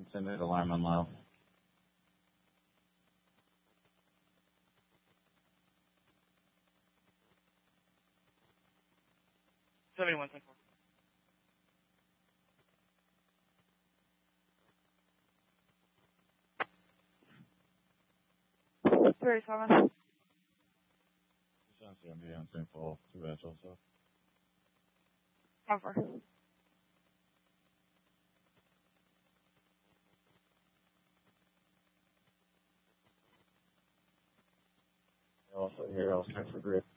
Send it alarm on low. $71.4. $37. Sounds going to be on St. Paul, 2 edge also. Cover. Also here, I'll check for grid.